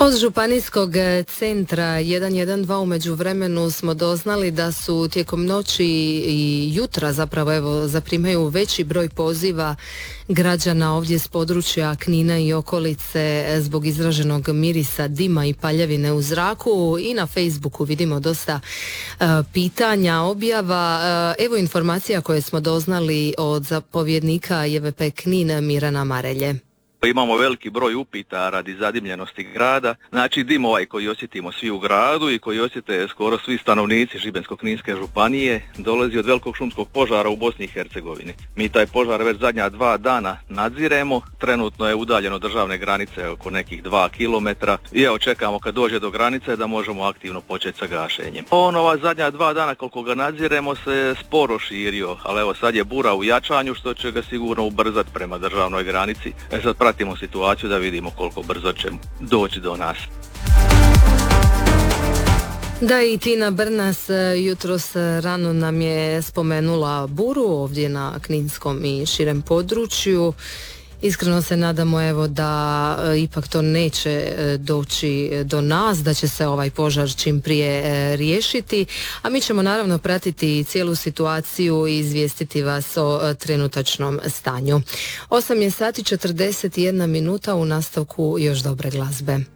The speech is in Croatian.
Od županijskog centra 112 u međuvremenu smo doznali da su tijekom noći i jutra zapravo zaprimaju veći broj poziva građana ovdje s područja Knina i okolice zbog izraženog mirisa dima i paljevine u zraku. I na Facebooku vidimo dosta pitanja, objava. Evo informacija koje smo doznali od zapovjednika JVP Knin Mirana Marelje. Imamo veliki broj upita radi zadimljenosti grada, znači dim ovaj koji osjetimo svi u gradu i koji osjete skoro svi stanovnici Šibensko-kninske županije dolazi od velikog šumskog požara u Bosni i Hercegovini. Mi taj požar već zadnja 2 dana nadziremo, trenutno je udaljeno državne granice oko nekih 2 kilometra i evo čekamo kad dođe do granice da možemo aktivno početi sa gašenjem. Ova zadnja 2 dana koliko ga nadziremo se sporo širio, ali evo sad je bura u jačanju što će ga sigurno ubrzati prema državnoj granici. Sad pratimo situaciju da vidimo koliko brzo će doći do nas. Da, i Tina Brnas jutros rano nam je spomenula buru ovdje na kninskom i širem području. Iskreno se nadamo evo da ipak to neće doći do nas, da će se ovaj požar čim prije riješiti, a mi ćemo naravno pratiti cijelu situaciju i izvijestiti vas o trenutačnom stanju. 8 je sati 41 minuta, u nastavku još dobre glazbe.